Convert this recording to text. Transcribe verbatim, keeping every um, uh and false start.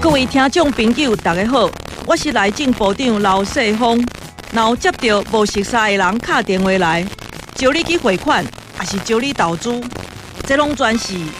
各位听众朋友，大家好，我是内政部长刘世峰。若有接到无熟悉的人打电话来，招你去汇款，还是招你投资，这拢全是